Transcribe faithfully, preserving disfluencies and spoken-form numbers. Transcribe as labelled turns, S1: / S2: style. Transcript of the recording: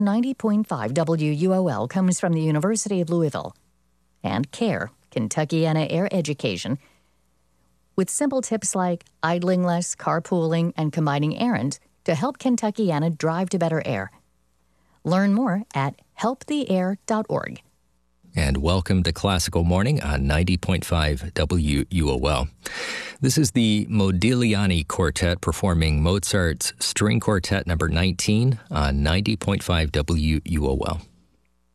S1: ninety point five W U O L comes from the University of Louisville and CARE, Kentuckiana Air Education, with simple tips like idling less, carpooling, and combining errands to help Kentuckiana drive to better air. Learn more at help the air dot org.
S2: And welcome to Classical Morning on ninety point five W U O L. This is the Modigliani Quartet performing Mozart's String Quartet number nineteen on ninety point five W U O L.